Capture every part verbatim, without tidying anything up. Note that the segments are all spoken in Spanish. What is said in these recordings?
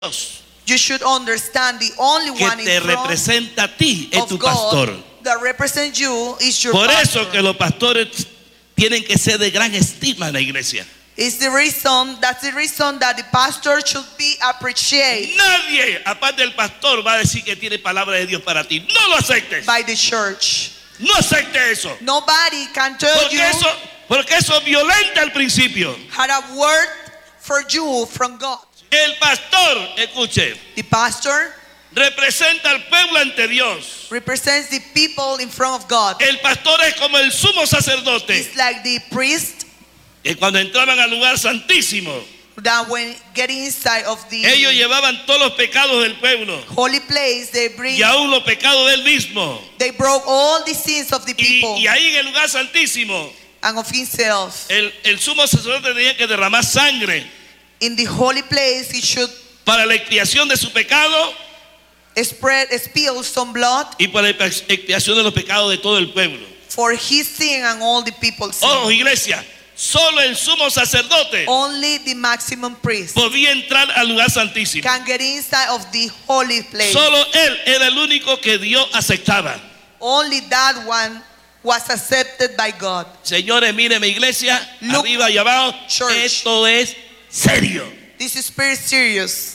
Dios You should understand the only que one te in front representa a ti es of tu God pastor. that represents you is your Por pastor. eso que los pastores tienen que ser de gran estima en la iglesia. It's the reason, that's the reason that the pastor should be appreciated Nadie, aparte del pastor, va a decir que tiene palabra de Dios para ti. No lo aceptes. by the church. No aceptes eso. Nobody can tell Porque you eso, porque eso violenta el principio. had a word for you from God. El pastor, escuche, The pastor representa al pueblo ante Dios. represents the people in front of God. El pastor es como el sumo sacerdote, It's like the priest que cuando entraban al lugar santísimo, that when getting inside of the ellos llevaban todos los pecados del pueblo holy place, they bring, y aún los pecados del mismo. they broke all the sins of the Y, people y ahí en el lugar santísimo, and of himself. el, el sumo sacerdote tenía que derramar sangre In the holy place, he should para la expiación de su pecado spread, spill some blood y para la expiación de los pecados de todo el pueblo. for his sin and all the people's sin. Oh, iglesia, solo el sumo sacerdote Only the maximum priest podía entrar al lugar santísimo. can get inside of the holy place. Solo él era el único que Dios aceptaba. Only that one was accepted by God. Señores, miren mi iglesia, Look, arriba y abajo, church. esto es serio. This is very serious.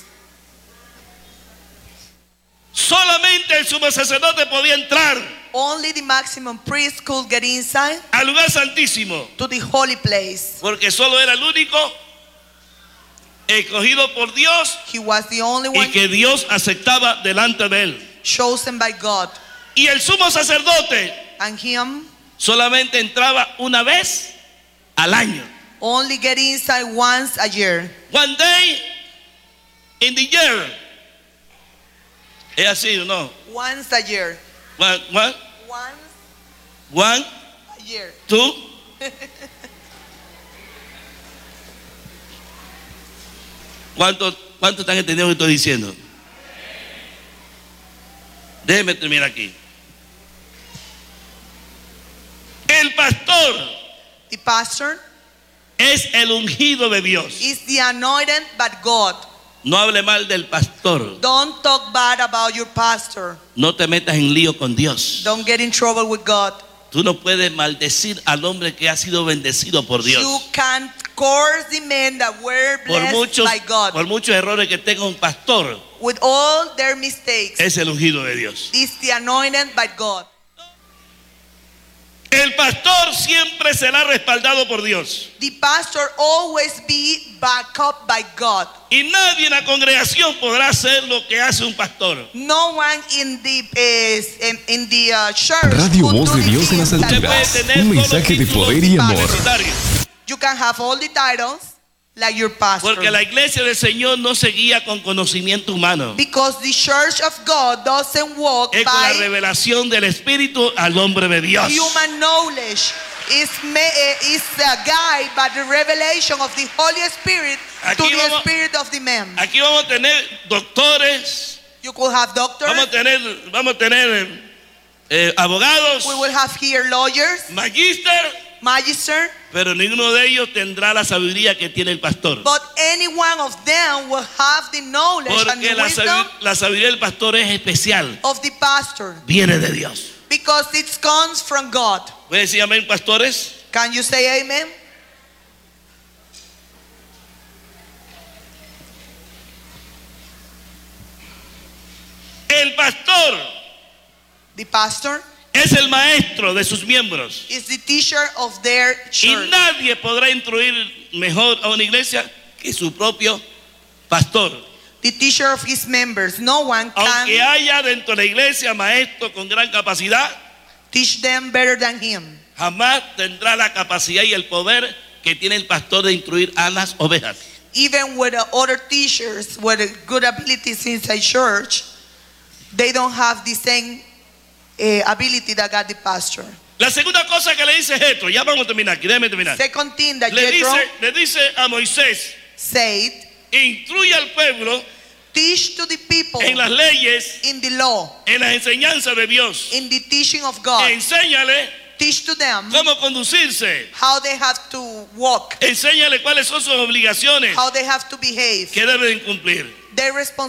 Solamente el sumo sacerdote podía entrar Only the maximum priest could get inside al lugar santísimo, to the holy place. porque solo era el único escogido por Dios He was the only y one que Dios aceptaba delante de él. chosen by God. Y el sumo sacerdote And him solamente entraba una vez al año. only get inside once a year. One day in the year. Es así, ¿o no? Once a year. One, one, Once one, a year. two. ¿Cuántos cuánto están entendiendo lo que estoy diciendo? Déjenme terminar aquí. El pastor The pastor es el ungido de Dios. is the anointed by God. No hable mal del pastor. Don't talk bad about your pastor. No te metas en lío con Dios. Don't get in trouble with God. Tú no puedes maldecir al hombre que ha sido bendecido por Dios. You can't curse the men that were Por blessed muchos, by God. por muchos errores que tenga un pastor, With all their mistakes, es el ungido de Dios. is the anointed by God. El pastor siempre será respaldado por Dios. The pastor always be backed up by God. Y nadie en la congregación podrá hacer lo que hace un pastor. No one in the uh, in, in the uh, church Radio could Voz do de the Dios en las things that Usted puede alturas. tener Un todos los mensaje de títulos poder y amor. universitarios, You can have all the titles like your pastor. porque la iglesia del Señor no se guía con conocimiento humano. Because the church of God doesn't walk Es con la by revelación del Espíritu al hombre de Dios. human knowledge. It's, ma- eh, it's a guide by the revelation of the Holy Spirit to Aquí the vamos- spirit of the man. Aquí vamos a tener doctores, You could have doctors. vamos a tener, vamos a tener eh, abogados, We will have here lawyers, magíster, magister. pero ninguno de ellos tendrá la sabiduría que tiene el pastor. But any one of them will have the knowledge and Porque the la, wisdom sabi- la sabiduría del pastor es especial, of the pastor. viene de Dios. Because it comes from God. ¿Puede decir amén, pastores? Can you say amen? El pastor The pastor es el maestro de sus miembros. is the teacher of their Y church. nadie podrá instruir mejor a una iglesia que su propio pastor. The teacher of his members. No one Aunque can haya dentro de la iglesia maestros con gran capacidad, teach them better than him. jamás tendrá la capacidad y el poder que tiene el pastor de instruir a las ovejas. Even with the other teachers with the good abilities inside church, they don't have the same uh, ability that got the pastor. La segunda cosa que le dice Jetro, ya vamos a terminar, aquí, déjeme terminar. Second thing that Le Jethro dice, le dice a Moisés, said, instruye al pueblo teach to the people en las leyes, in the law, en las enseñanzas de Dios. in the teaching of God. Enséñale Teach to them cómo conducirse. how they have to walk, Enséñale cuáles son sus obligaciones how they have to behave. que deben cumplir. their responsibility